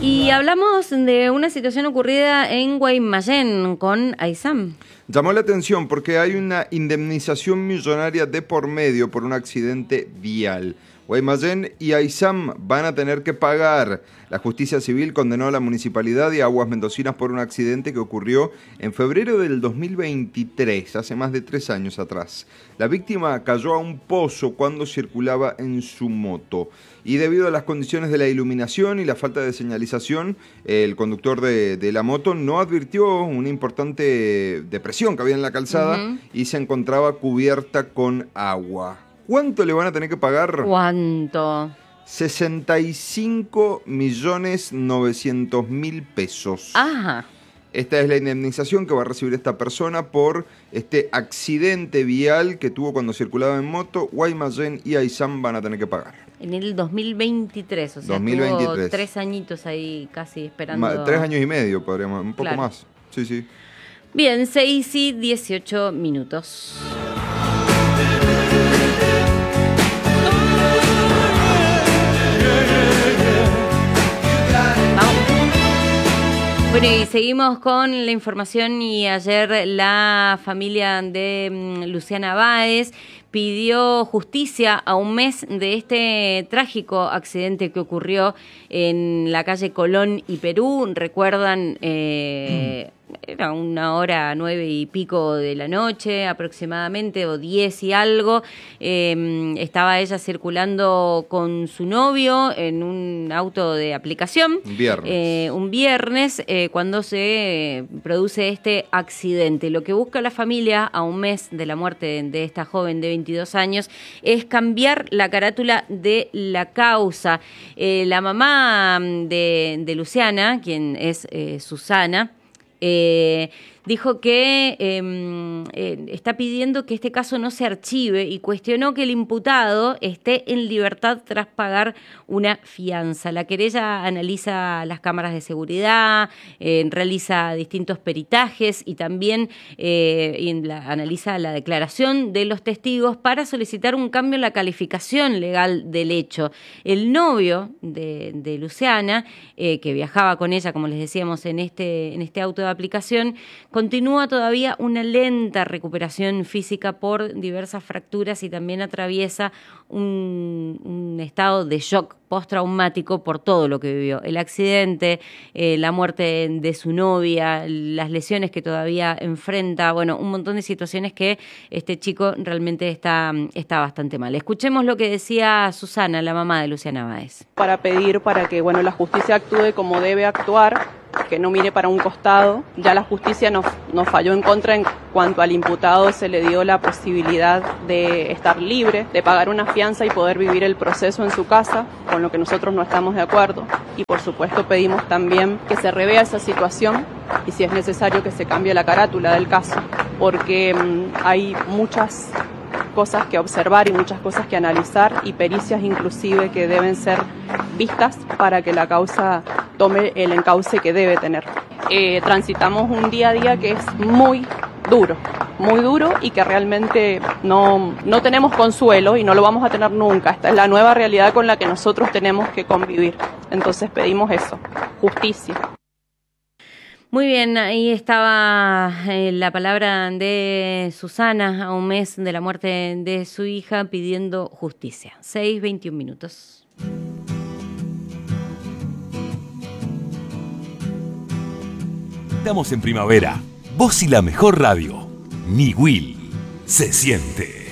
Y hablamos de una situación ocurrida en Guaymallén con Aysam. Llamó la atención porque hay una indemnización millonaria de por medio por un accidente vial. Guaymallén y Aysam van a tener que pagar. La justicia civil condenó a la municipalidad y a Aguas Mendocinas por un accidente que ocurrió en febrero del 2023, hace más de 3 años atrás. La víctima cayó a un pozo cuando circulaba en su moto. Y debido a las condiciones de la iluminación y la falta de señalización, el conductor de la moto no advirtió una importante depresión que había en la calzada y se encontraba cubierta con agua. ¿Cuánto le van a tener que pagar? ¿Cuánto? 65.900.000 pesos. Ajá. Esta es la indemnización que va a recibir esta persona por este accidente vial que tuvo cuando circulaba en moto. Guaymallén y Aysam van a tener que pagar. En el 2023, o sea, 2023. Tuvo 3 añitos ahí casi esperando. 3 años y medio, podríamos, un poco Claro. más. Sí, sí. Bien, 6:18. Bueno, y seguimos con la información y ayer la familia de Luciana Báez pidió justicia a un mes de este trágico accidente que ocurrió en la calle Colón y Perú. Recuerdan, era 1:09 y pico de la noche aproximadamente, o 10 y algo. Estaba ella circulando con su novio en un auto de aplicación. Un viernes, cuando se produce este accidente. Lo que busca la familia a un mes de la muerte de esta joven de 22 años es cambiar la carátula de la causa. La mamá de Luciana, quien es Susana, dijo que está pidiendo que este caso no se archive y cuestionó que el imputado esté en libertad tras pagar una fianza. La querella analiza las cámaras de seguridad, realiza distintos peritajes y también analiza la declaración de los testigos para solicitar un cambio en la calificación legal del hecho. El novio de Luciana, que viajaba con ella, como les decíamos, en este auto de aplicación, continúa todavía una lenta recuperación física por diversas fracturas y también atraviesa un estado de shock postraumático por todo lo que vivió. El accidente, la muerte de su novia, las lesiones que todavía enfrenta, bueno, un montón de situaciones que este chico realmente está bastante mal. Escuchemos lo que decía Susana, la mamá de Luciana Báez. Para pedir para que, la justicia actúe como debe actuar, que no mire para un costado. Ya la justicia nos falló en contra en cuanto al imputado se le dio la posibilidad de estar libre, de pagar una fianza y poder vivir el proceso en su casa, con lo que nosotros no estamos de acuerdo. Y por supuesto pedimos también que se revea esa situación y si es necesario que se cambie la carátula del caso, porque hay muchas cosas que observar y muchas cosas que analizar y pericias inclusive que deben ser vistas para que la causa tome el encauce que debe tener. Transitamos un día a día que es muy duro y que realmente no tenemos consuelo y no lo vamos a tener nunca. Esta es la nueva realidad con la que nosotros tenemos que convivir. Entonces pedimos eso, justicia. Muy bien, ahí estaba la palabra de Susana a un mes de la muerte de su hija pidiendo justicia. 6:21. Estamos en primavera. Vos y la mejor radio. Ni Will. Se siente.